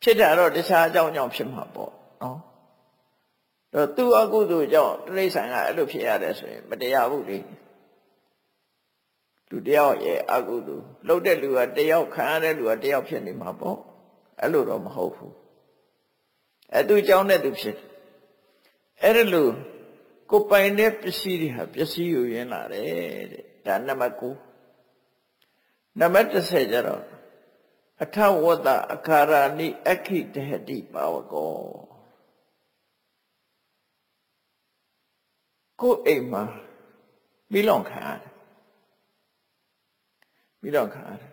ဖြစ်တာတော့တခြားအကြောင်းကြောင့်ဖြစ်မှာပေါ့နော်တော့သူ့အကုသိုလ်ကြောင့်တိရစ္ဆာန်ကအဲ့လိုဖြစ်ရတယ်ဆိုရင်မတရားဘူးလေလူတယောက်ရဲ့အကုသိုလ်လုပ်တဲ့လူကတယောက်ခံရတဲ့လူကတယောက်ဖြစ်နေမှာပေါ့အဲ့လိုတော့မဟုတ်ဘူးအဲ့သူကြောင့်နဲ့သူဖြစ်အဲ့ဒါလို့ကိုပိုင်တဲ့ပစ္စည်းတွေဟာပစ္စည်းယူရင်းလာတယ်တဲ့ဒါနံပါတ်9နံပါတ်10ကျတော့အထဝတ္တအခါရာနိအခိတဟတိပါဝကောကိုအိမ်မှာမိလောင်ခံရတယ်မိလောင်ခံရတယ်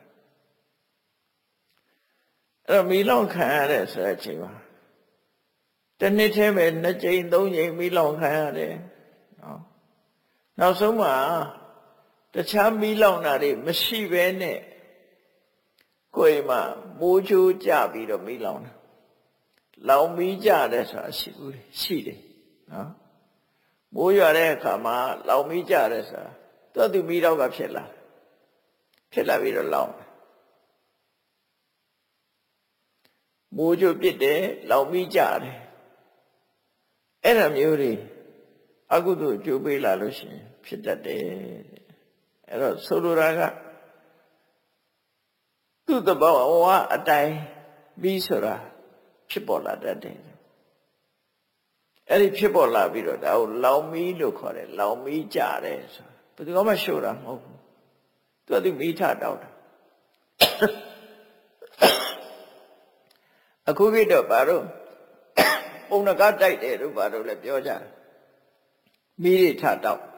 အဲ့တော့မိလောင်ခံရတဲ့ဆိုတဲ့အချိန်မှာတစ်နှစ်ထဲပဲ2ကြိမ်3ကြိမ်မိလောင်ခံရတယ်နော်နောက်ဆုံးမှာတခြားမိလောင်တာတွေမရှိဘဲနဲ့ကိုယ်မှာမိုးချိုးကြပြီးတော့မိလောင်တာလောင်ပြီးကြတယ်ဆိုတာရှိတယ်နော်မိုးရွာတဲ့အခါမှာလောင်ပြီးကြတယ်ဆိုတာသူမိတော့ကဖြစ်လာပြီးတော့လောင်တယ်မိုးချိုးပြစ်တယ်လောင်ပြီးကြတယ်အဲ့ဒါမျိုးတွေအကုသိုလ်ကျိုးပေးလာလို့ရှိရင်ဖြစ်တတ်တယ်အဲ့တော့ဆိုလိုတာကသူ့တဘောဝအတိုင်းပြီးဆိုတာဖြစ်ပေါ်လာတတ်တယ်အဲ့ဒီဖြစ်ပေါ်လာပြီးတော့ဒါကိုလောင်မီးလို့ခေါ်တယ်လောင်မီးကြတယ်ဆိုဘယ်သူမှရှို့တာမဟုတ်ဘူးသူမီးထတောက်တာအခုခေတ်တော့ဘာလို့ပုံနကားတိုက်တယ်လို့ဘာလို့လဲပြောကြတယ်မီးတွေထတောက်